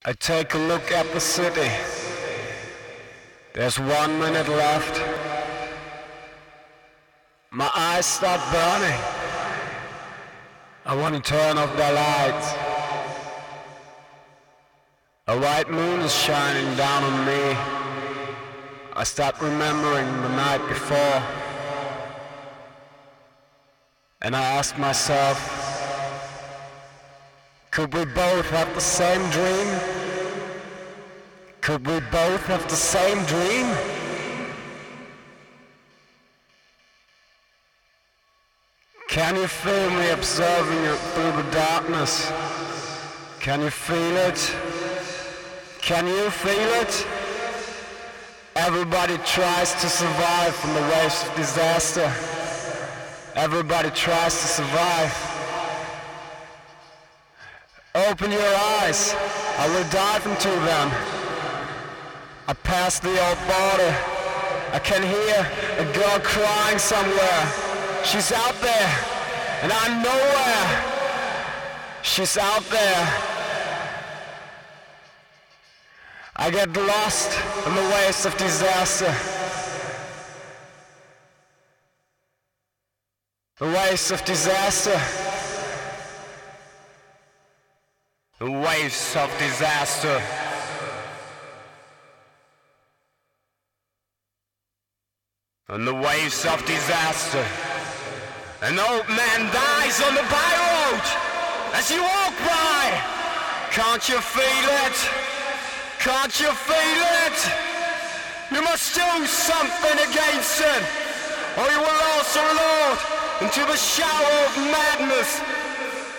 I take a look at the city. There's 1 minute left. My eyes start burning. I want to turn off the lights. A white moon is shining down on me. I start remembering the night before. And I ask myself, could we both have the same dream? Could we both have the same dream? Can you feel me observing you through the darkness? Can you feel it? Can you feel it? Everybody tries to survive from the waves of disaster. Everybody tries to survive. Open your eyes, I will dive into them. I pass the old border. I can hear a girl crying somewhere. She's out there, and I'm nowhere. She's out there. I get lost in the waves of disaster. The waves of disaster. The waves of disaster. And the waves of disaster. An old man dies on the byroad as you walk by. Can't you feel it? Can't you feel it? You must do something against it, or you will also lord into the shower of madness.